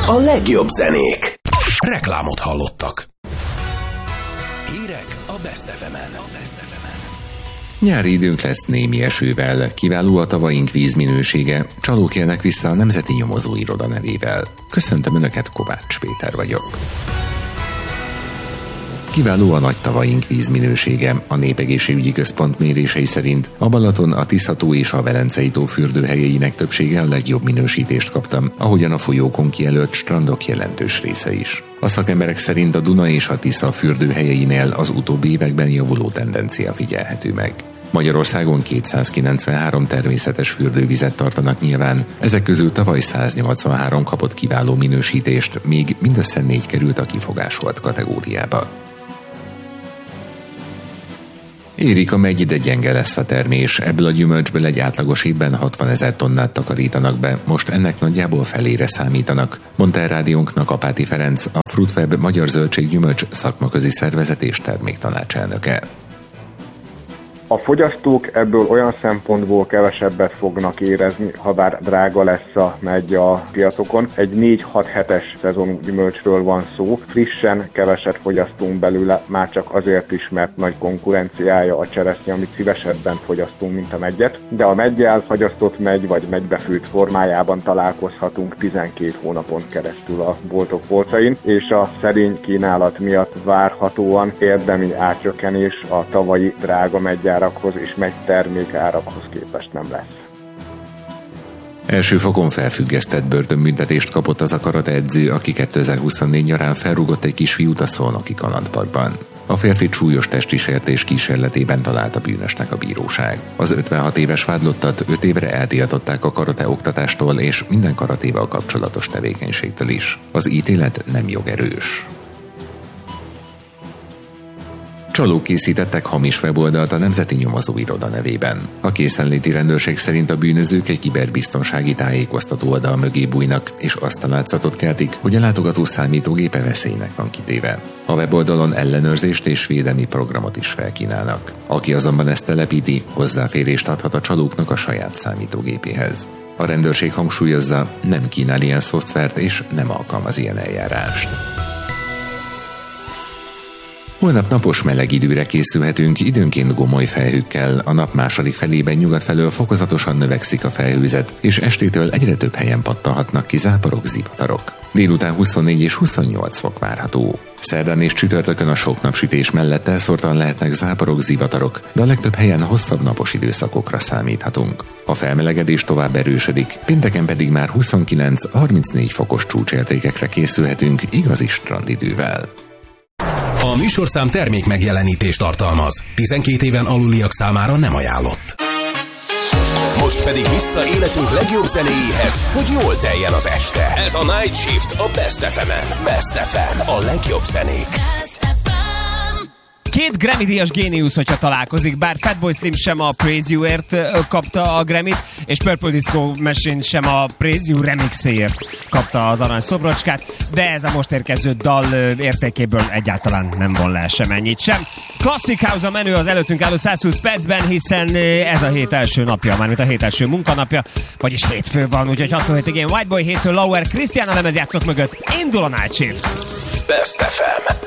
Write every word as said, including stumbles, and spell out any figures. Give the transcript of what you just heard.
A legjobb zenék. Reklámot hallottak. Hírek a Best ef emen. Nyári időnk lesz némi esővel, kiváló a tavaink vízminősége, csalók élnek vissza a Nemzeti Nyomozóiroda nevével. Köszöntöm Önöket, Kovács Péter vagyok. Kiváló a nagy tavaink vízminősége. A Népegészségügyi Központ mérései szerint a Balaton, a Tisza-tó és a Velencei tó fürdőhelyeinek többsége a legjobb minősítést kapta, ahogyan a folyókon kijelölt strandok jelentős része is. A szakemberek szerint a Duna és a Tisza fürdőhelyeinél az utóbbi években javuló tendencia figyelhető meg. Magyarországon kétszázkilencvenhárom természetes fürdővizet tartanak nyilván, ezek közül tavaly száznyolcvanhárom kapott kiváló minősítést, míg mindössze négy került a kifogásolt kategóriába. Érik a megy, de gyenge lesz a termés. Ebből a gyümölcsből egy átlagos évben hatvanezer tonnát takarítanak be, most ennek nagyjából felére számítanak, mondta el rádiónknak Apáti Ferenc, a Fruitweb Magyar Zöldséggyümölcs szakmaközi szervezet és terméktanácselnöke. A fogyasztók ebből olyan szempontból kevesebbet fognak érezni, ha bár drága lesz a megy a piacokon. Egy négy-hat hetes szezon gyümölcsről van szó. Frissen keveset fogyasztunk belőle, már csak azért is, mert nagy konkurenciája a cseresznye, amit szívesebben fogyasztunk, mint a meggyet. De a meggyel fagyasztott megy vagy megybefőtt formájában találkozhatunk tizenkét hónapon keresztül a boltok polcain, és a szerény kínálat miatt várhatóan érdemi árcsökkenés a tavalyi drága meggyel és megy termék árakhoz képest nem lesz. Első fokon felfüggesztett börtönbüntetést kapott az a karateedző, aki kétezer-huszonnégy nyarán felrúgott egy kisfiút a Szolnoki kalandparkban. A férfit súlyos testi sértés kísérletében találta bűnösnek a bíróság. Az ötvenhat éves vádlottat öt évre eltiltották a karate oktatástól és minden karatéval kapcsolatos tevékenységtől is. Az ítélet nem jogerős. Csalók készítettek hamis weboldalt a Nemzeti Nyomozóiroda nevében. A készenléti rendőrség szerint a bűnözők egy kiberbiztonsági tájékoztató oldal mögé bújnak, és azt a látszatot keltik, hogy a látogató számítógépe veszélynek van kitéve. A weboldalon ellenőrzést és védelmi programot is felkínálnak. Aki azonban ezt telepíti, hozzáférést adhat a csalóknak a saját számítógépéhez. A rendőrség hangsúlyozza, nem kínál ilyen szoftvert és nem alkalmaz ilyen eljárást. Holnap napos meleg időre készülhetünk, időnként gomoly felhőkkel, a nap második felében nyugat felől fokozatosan növekszik a felhőzet, és estétől egyre több helyen pattanhatnak ki záporok, zivatarok. Délután huszonnégy és huszonnyolc fok várható. Szerdán és csütörtökön a sok napsütés mellett elszórtan lehetnek záporok, zivatarok, de a legtöbb helyen hosszabb napos időszakokra számíthatunk. A felmelegedés tovább erősödik, pénteken pedig már huszonkilenc-harmincnégy fokos csúcsértékekre készülhetünk igazi strandidővel. A műsorszám termék megjelenítést tartalmaz. tizenkét éven aluliak számára nem ajánlott. Most pedig vissza életünk legjobb zenéjéhez, hogy jól teljen az este. Ez a Night Shift a Best ef emen. Best ef em, a legjobb zenék. Két Grammy-díjas géniusz, hogyha találkozik, bár Fatboy Slim sem a Praise You-ért kapta a Grammy-t, és Purple Disco Machine sem a Praise You remixéért kapta az arany szobrocskát, de ez a most érkező dal értékéből egyáltalán nem von le semennyit sem. Classic House a menü az előttünk álló százhúsz percben, hiszen ez a hét első napja, mármint a hét első munkanapja, vagyis hétfő van, úgyhogy hatvanhét igen, Whiteboy, héttől Lauer, Christiana lemezjátszók mögött indul a Night Shift. Best ef em.